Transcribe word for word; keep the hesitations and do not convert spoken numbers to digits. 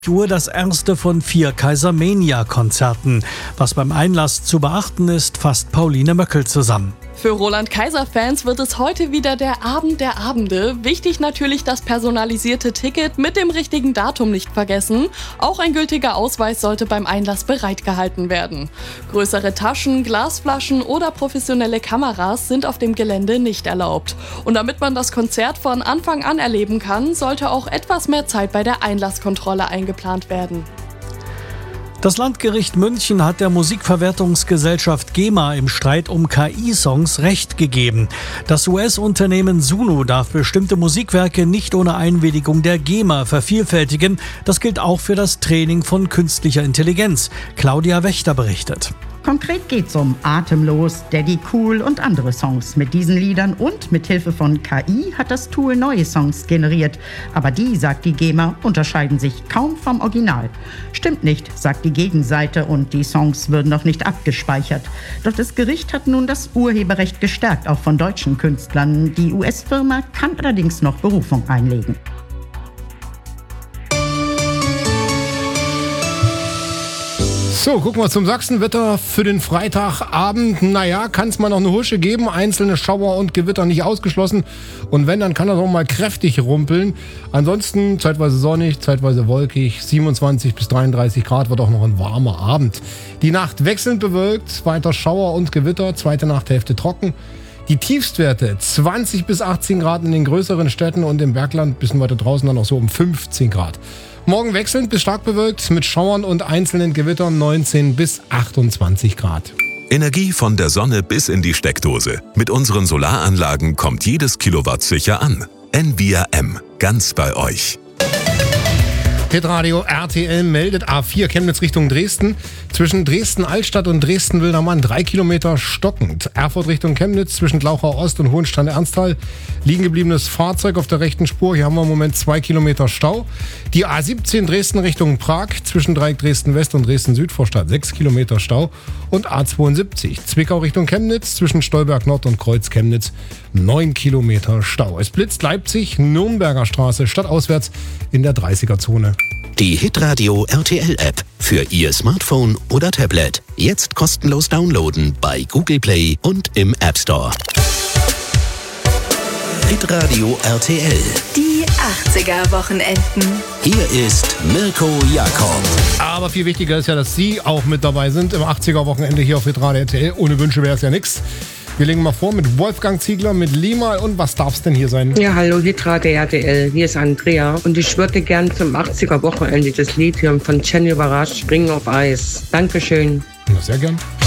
Uhr das erste von vier Kaisermania-Konzerten. Was beim Einlass zu beachten ist, fasst Pauline Möckel zusammen. Für Roland-Kaiser-Fans wird es heute wieder der Abend der Abende. Wichtig natürlich das personalisierte Ticket mit dem richtigen Datum nicht vergessen. Auch ein gültiger Ausweis sollte beim Einlass bereitgehalten werden. Größere Taschen, Glasflaschen oder professionelle Kameras sind auf dem Gelände nicht erlaubt. Und damit man das Konzert von Anfang an erleben kann, sollte auch etwas mehr Zeit bei der Einlasskontrolle eingeplant werden. Das Landgericht München hat der Musikverwertungsgesellschaft GEMA im Streit um K I-Songs Recht gegeben. Das U S-Unternehmen Suno darf bestimmte Musikwerke nicht ohne Einwilligung der GEMA vervielfältigen. Das gilt auch für das Training von künstlicher Intelligenz. Claudia Wächter berichtet. Konkret geht's um Atemlos, Daddy Cool und andere Songs. Mit diesen Liedern und mit Hilfe von K I hat das Tool neue Songs generiert. Aber die, sagt die GEMA, unterscheiden sich kaum vom Original. Stimmt nicht, sagt die Gegenseite, und die Songs würden noch nicht abgespeichert. Doch das Gericht hat nun das Urheberrecht gestärkt, auch von deutschen Künstlern. Die U S-Firma kann allerdings noch Berufung einlegen. So, gucken wir zum Sachsenwetter für den Freitagabend. Naja, kann es mal noch eine Husche geben. Einzelne Schauer und Gewitter nicht ausgeschlossen. Und wenn, dann kann das auch mal kräftig rumpeln. Ansonsten zeitweise sonnig, zeitweise wolkig. siebenundzwanzig bis dreiunddreißig Grad wird auch noch ein warmer Abend. Die Nacht wechselnd bewölkt, weiter Schauer und Gewitter, zweite Nachthälfte trocken. Die Tiefstwerte zwanzig bis achtzehn Grad in den größeren Städten und im Bergland, bisschen weiter draußen dann auch so um fünfzehn Grad. Morgen wechselnd bis stark bewölkt mit Schauern und einzelnen Gewittern neunzehn bis achtundzwanzig Grad. Energie von der Sonne bis in die Steckdose. Mit unseren Solaranlagen kommt jedes Kilowatt sicher an. N V I A M, ganz bei euch. Hitradio R T L meldet A vier Chemnitz Richtung Dresden. Zwischen Dresden-Altstadt und Dresden-Wildermann drei Kilometer stockend. Erfurt Richtung Chemnitz zwischen Glauchau Ost und Hohenstein-Ernsthal. Liegen gebliebenes Fahrzeug auf der rechten Spur. Hier haben wir im Moment zwei Kilometer Stau. Die A siebzehn Dresden Richtung Prag zwischen Dreieck Dresden-West und Dresden-Südvorstadt sechs Kilometer Stau. Und A zweiundsiebzig Zwickau Richtung Chemnitz zwischen Stolberg Nord und Kreuz Chemnitz neun Kilometer Stau. Es blitzt Leipzig, Nürnberger Straße stadtauswärts in der dreißiger-Zone. Die Hitradio R T L-App für Ihr Smartphone oder Tablet. Jetzt kostenlos downloaden bei Google Play und im App Store. Hitradio R T L. Die achtziger-Wochenenden. Hier ist Mirko Jakob. Aber viel wichtiger ist ja, dass Sie auch mit dabei sind im achtziger-Wochenende hier auf Hitradio R T L. Ohne Wünsche wäre es ja nichts. Wir legen mal vor mit Wolfgang Ziegler, mit Limal, und was darf es denn hier sein? Ja, hallo, Hitradio R T L, hier ist Andrea und ich würde gern zum achtziger-Wochenende das Lied hören von Jenny Überrascht, Springen auf Eis. Dankeschön. Na, sehr gern.